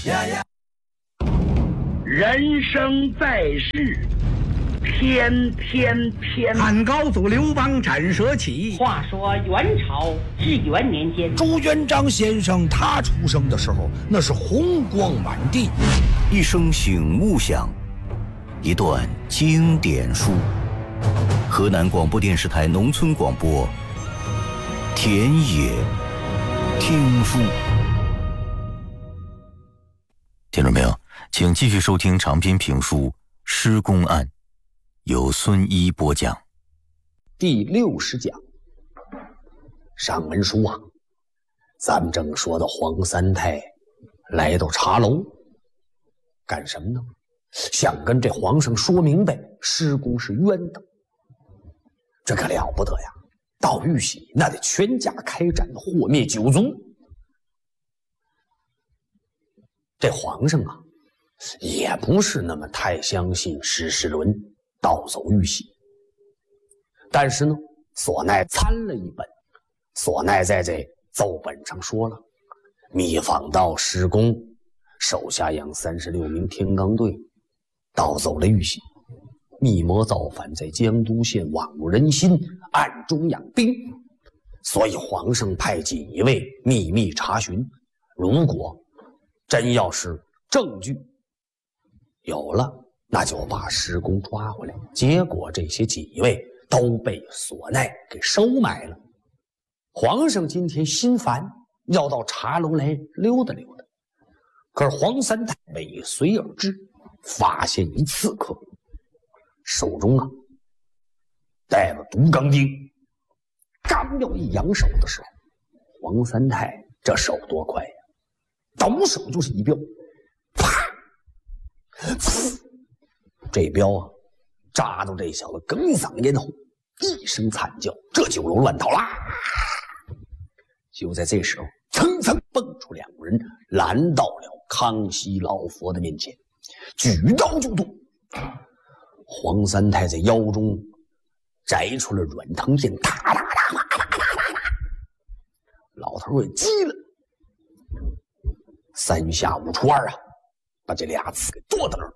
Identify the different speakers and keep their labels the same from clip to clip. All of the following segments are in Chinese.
Speaker 1: 人生在世，天天偏。
Speaker 2: 汉高祖刘邦斩蛇起。
Speaker 3: 话说元朝至元年间，
Speaker 4: 朱元璋先生他出生的时候，那是红光满地。
Speaker 5: 一声醒目响，一段经典书。河南广播电视台农村广播，田野听书。听众朋友，请继续收听长篇评书《施公案》，由孙一播讲。
Speaker 6: 第60讲。上文书啊，咱们正说到黄三太来到茶楼干什么呢？想跟这皇上说明白施公是冤的。这可了不得呀，到玉玺那得全家开战，祸灭九族。这皇上啊，也不是那么太相信史世伦盗走玉玺，但是呢，索奈参了一本，索奈在这奏本上说了，密访到施公手下养36名天罡队，盗走了玉玺，密谋造反，在江都县罔入人心，暗中养兵，所以皇上派锦衣卫秘密查询，如果真要是证据有了，那就把施公抓回来。结果这些锦衣卫都被索奈给收买了。皇上今天心烦，要到茶楼来溜达溜达，可是黄三太尾随而至，发现一刺客，手中啊带了毒钢钉，刚要一扬手的时候，黄三太这手多快呀，抖手就是一镖，啪！这镖啊，扎到这小子哽嗓咽喉，一声惨叫，这酒楼乱套啦！就在这时候，蹭蹭蹦出2个人，拦到了康熙老佛的面前，举刀就剁。黄三太在腰中摘出了软藤片，哒哒哒哒哒哒哒，老头也急了。3下5除2啊，把这俩刺给剁到那儿。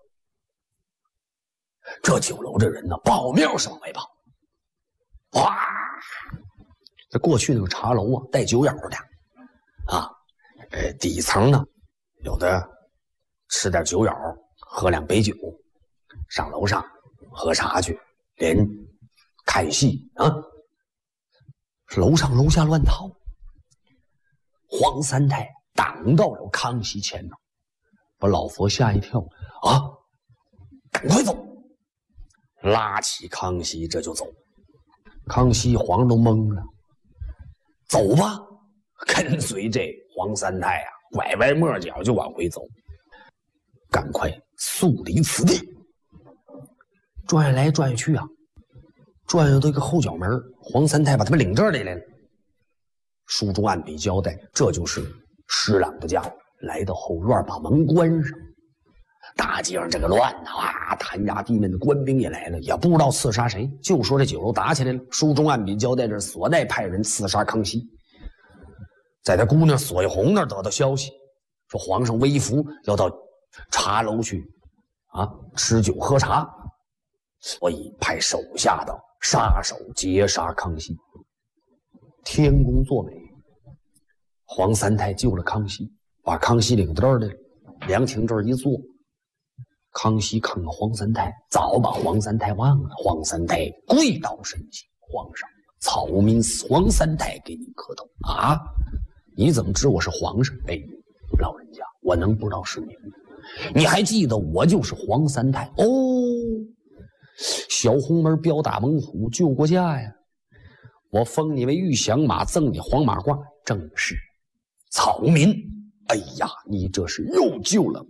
Speaker 6: 这酒楼这人呢，抱面是往外跑，哇！这过去那个茶楼啊，带酒眼的啊，底层呢，有的吃点酒眼，喝2杯酒，上楼上喝茶去，连看戏啊，楼上楼下乱套。黄三太挡到了康熙前头，把老佛吓一跳啊！赶快走！拉起康熙这就走。康熙皇上都懵了，走吧，跟随这黄三太啊，拐弯抹角就往回走，赶快速离此地。转来转去啊，转悠到一个后角门，黄三太把他们领这儿来了。书中按笔交代，这就是施琅的家。来到后院，把门关上。大街上这个乱啊，弹牙地面的官兵也来了，也不知道刺杀谁，就说这酒楼打起来了。书中按笔交代，这索奈派人刺杀康熙。在他姑娘索一红那儿得到消息，说皇上微服要到茶楼去啊吃酒喝茶，所以派手下的杀手劫杀康熙。天公作美，黄三太救了康熙，把康熙领到这儿来了，凉亭这儿一坐。康熙看看黄三太，早把黄三太忘了。黄三太跪倒深情，皇上，草民黄三太给您磕头啊！你怎么知我是皇上？哎，老人家，我能不知道是您吗？你还记得我就是黄三太哦？小红门标打猛虎，救国家呀！我封你为玉降马，赠你黄马褂，正是草民。哎呀，你这是又救了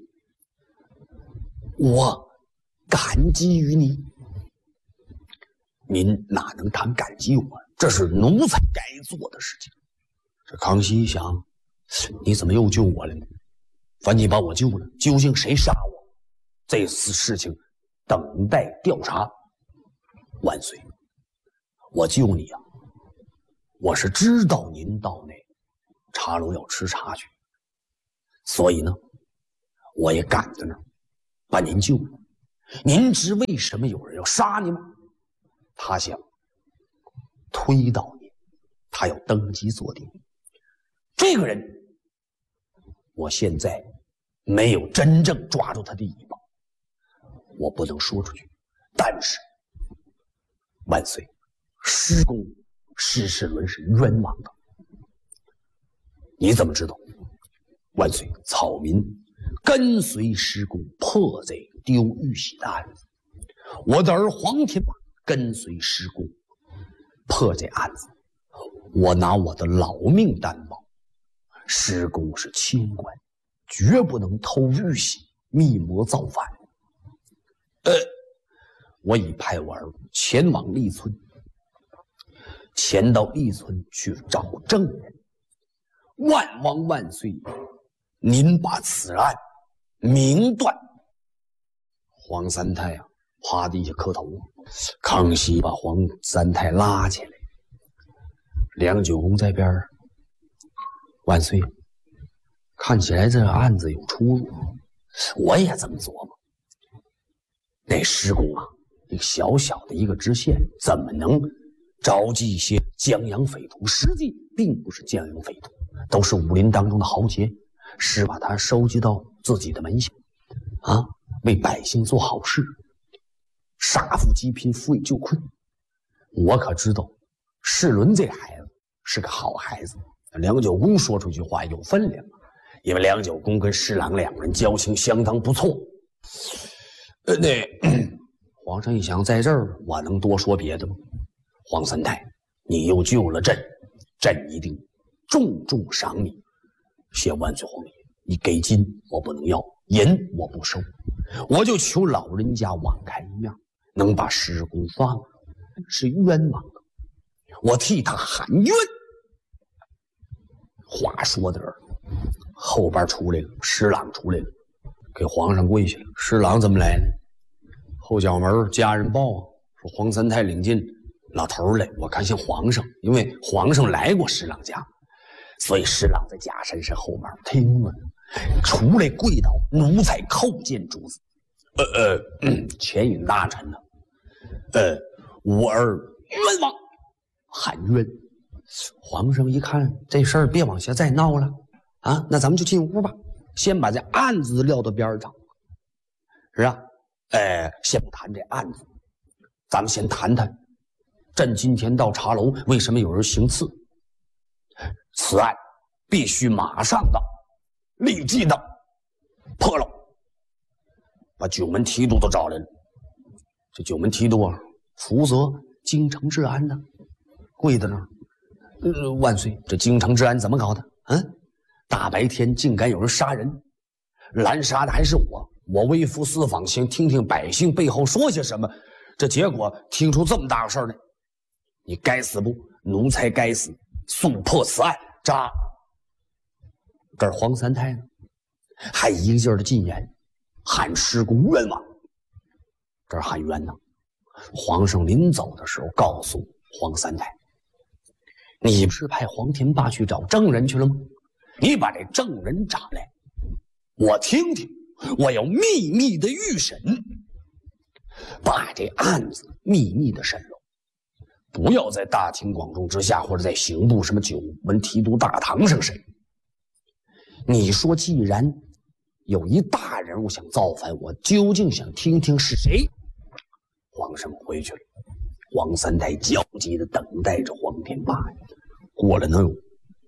Speaker 6: 我，感激于你。您哪能谈感激我？这是奴才该做的事情。这康熙一想，你怎么又救我了呢？反正你把我救了，究竟谁杀我？这次事情等待调查。万岁，我救你啊！我是知道您到那茶楼要吃茶去，所以呢， 我也赶到那儿把您救了。您知为什么有人要杀你吗？他想推倒您，他要登基做帝。这个人，我现在没有真正抓住他的尾巴，我不能说出去。但是，万岁，施公施世伦是冤枉的。你怎么知道？万岁，草民跟随施公破贼丢玉玺的案子，我的儿黄天霸跟随施公破这案子，我拿我的老命担保，施公是清官，绝不能偷玉玺密谋造反。我已派我儿前往利村，前到利村去找证人。万王万岁，您把此案明断。黄三太啊，趴地下磕头。康熙把黄三太拉起来，梁九公在边儿。万岁，看起来这案子有出入。我也这么琢磨。那施公啊，一个小小的一个知县，怎么能召集一些江洋匪徒？实际并不是江洋匪徒，都是武林当中的豪杰，是把他收集到自己的门下，啊，为百姓做好事，杀富济贫，扶危救困。我可知道，世伦这孩子是个好孩子。梁九公说出一句话有分量，因为梁九公跟施琅两人交情相当不错。皇上一想，在这儿我能多说别的吗？黄三太，你又救了朕，朕一定重重赏你。谢万岁皇爷，你给金我不能要，银我不收，我就求老人家网开一面，能把施公放了，是冤枉的，我替他喊冤。话说的儿，后边出来了，施琅出来了，给皇上跪下了。施琅怎么来了？后脚门家人报啊，说黄三太领进老头来，我看像皇上，因为皇上来过施琅家，所以施琅在假山山后面听了，出来跪倒，奴才叩见主子。前引大臣呢？吾儿冤枉，喊冤。皇上一看这事儿别往下再闹了啊，那咱们就进屋吧，先把这案子撂到边上，是吧？先不谈这案子，咱们先谈谈，朕今天到茶楼，为什么有人行刺？此案必须马上的、立即的破了，把九门提督都找来了。这九门提督啊，负责京城治安的，跪在那儿。万岁，这京城治安怎么搞的？大白天竟敢有人杀人，拦杀的还是我。我微服私访，先听听百姓背后说些什么。这结果听出这么大个事儿来，你该死不？奴才该死！速破此案！扎！这儿黄三太呢，还一个劲儿的进言，喊施公冤枉。这儿喊冤呢。皇上临走的时候告诉黄三太，你不是派黄天霸去找证人去了吗？你把这证人找来，我听听。我要秘密的预审，把这案子秘密的审了，不要在大庭广众之下，或者在刑部什么九门提督大堂上审。你说，既然有一大人物想造反，我究竟想听听是谁？皇上回去了，黄三太焦急地等待着黄天霸。过了能有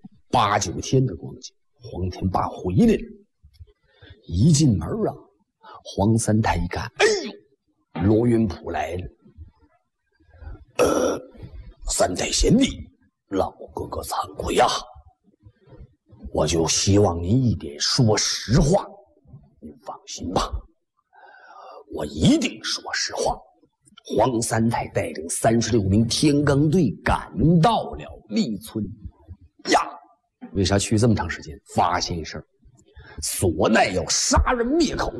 Speaker 6: 8、9天的光景，黄天霸回来了。一进门啊，黄三太一看，哎呦，罗云甫来了。三太贤弟，老哥哥惭愧呀，我就希望您一点说实话。您放心吧，我一定说实话。黄三太带领36名天罡队赶到了利村呀。为啥去这么长时间？发现事儿。索奈要杀人灭口，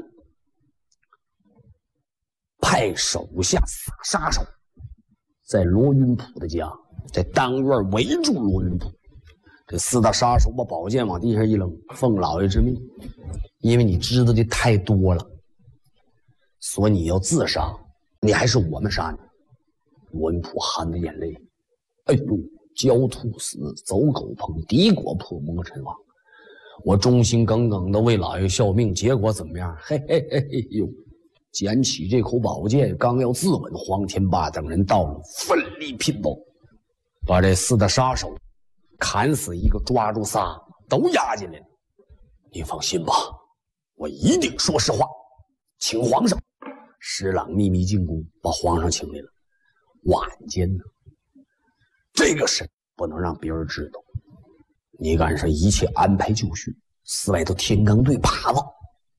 Speaker 6: 派手下撒杀手，在罗云甫的家，在当院围住罗云甫， 这四大杀手把宝剑往地上一扔，奉老爷之命，因为你知道的太多了，所以你要自杀，你还是我们杀你。罗云普含着眼泪，哎呦，焦兔死，走狗烹，敌国破，魔尘亡。我忠心耿耿的为老爷效命，结果怎么样？嘿嘿嘿嘿呦！捡起这口宝剑，刚要自刎，黄天霸等人到了，奋力拼搏，把这四大杀手砍死一个，抓住仨，都押进来了。你放心吧，我一定说实话，请皇上。施琅秘密进宫，把皇上请来了。晚间呢，这个事不能让别人知道。你赶上一切安排就绪，寺外头天罡队趴了。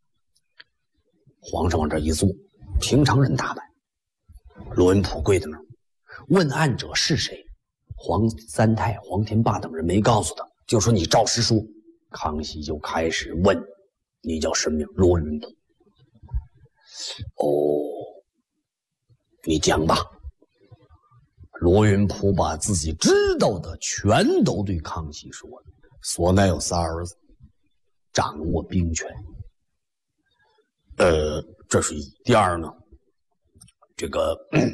Speaker 6: 皇上往这一坐，平常人打扮。罗文普跪在那儿，问案者是谁？黄三太、黄天霸等人没告诉他，就说你照实说。康熙就开始问：“你叫什么名？”罗云普。哦，你讲吧。罗云普把自己知道的全都对康熙说了。索奈有仨儿子，掌握兵权。这是一。第二呢，这个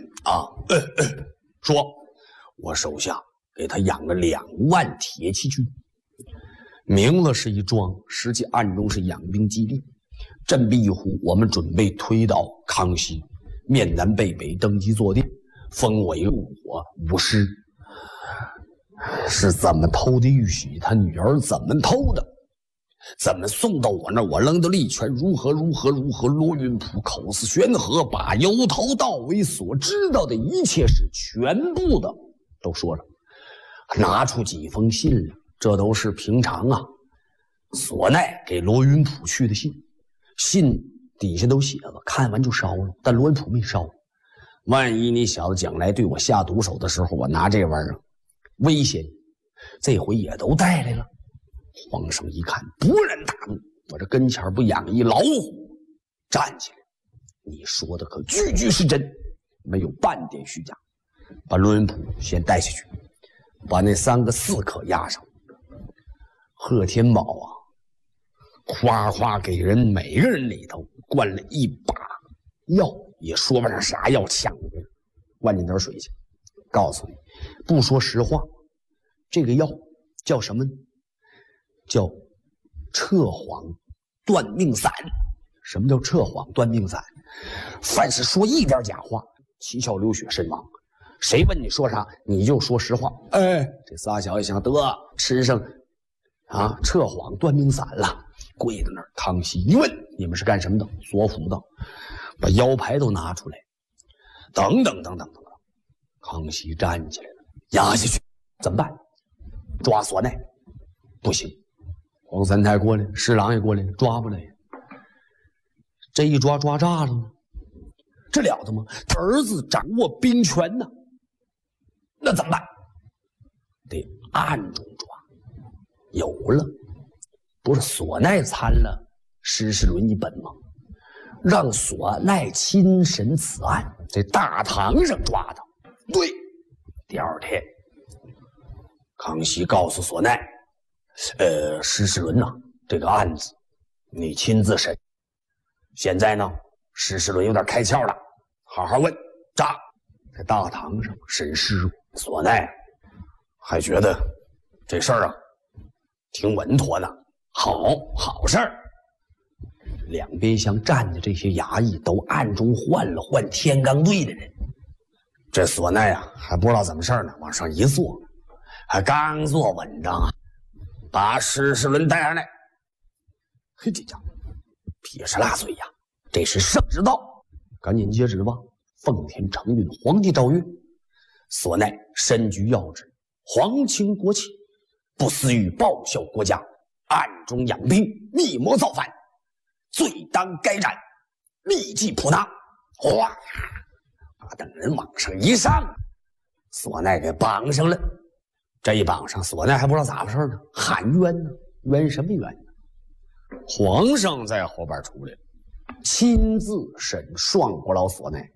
Speaker 6: 说我手下给他养了2万铁骑军，名字是一桩，实际暗中是养兵基地。振臂一呼，我们准备推倒康熙，面南背北登基坐殿，封为武师。是怎么偷的玉玺？他女儿怎么偷的？怎么送到我那儿？我扔的利权如何？罗云普口似悬河，把由头到尾所知道的一切事全部的都说了，拿出几封信来，这都是平常啊，索奈给罗云普去的信，信底下都写了，看完就烧了，但罗云普没烧。万一你小子将来对我下毒手的时候，我拿这玩意儿威胁你，这回也都带来了。皇上一看，勃然大怒，我这跟前不养一老虎？站起来，你说的可句句是真，没有半点虚假。把罗云普先带下去，把那3个刺客押上。贺天宝啊，夸夸给人每个人里头灌了一把药，也说不上啥药，抢的灌进点水去，告诉你，不说实话，这个药叫什么呢？叫撤谎断命散。什么叫撤谎断命散？凡是说一点假话，七窍流血身亡。谁问你说啥，你就说实话。这仨小子想得吃上撤谎断命散了，跪在那儿。康熙一问，你们是干什么的？索府的。把腰牌都拿出来，等等。康熙站起来了，压下去。怎么办？抓索奈？不行。黄三太过来，施琅也过来，抓不来。这一抓炸了吗？这了得吗？他儿子掌握兵权呢，那怎么办？得暗中抓。有了，不是索奈参了施世纶一本吗？让索奈亲审此案，在大堂上抓他。对，第2天，康熙告诉索奈，施世纶这个案子你亲自审。现在呢，施世纶有点开窍了，好好问。扎在大堂上审施索奈，还觉得这事儿挺稳妥的，好事儿。两边厢站的这些衙役都暗中换天罡队的人。这索奈还不知道怎么事呢，往上一坐，还刚坐稳当把施世纶带上来。嘿，这家伙撇着辣嘴呀，这是圣之道，赶紧接旨吧。奉天承运，皇帝诏曰：索奈身居要职，皇亲国戚，不思欲报效国家，暗中养兵，密谋造反，罪当该斩，立即捕拿。哗！把等人往上一上，索奈给绑上了。这一绑上，索奈还不知道咋回事呢，喊冤呢，冤什么冤呢？皇上在后边出来了，亲自审双国老索奈。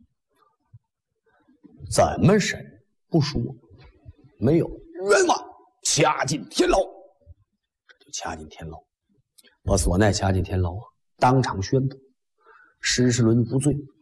Speaker 6: 怎么审不说，没有冤枉， 掐进天牢。这就掐进天牢，把索奈掐进天牢啊！当场宣布，施世伦无罪。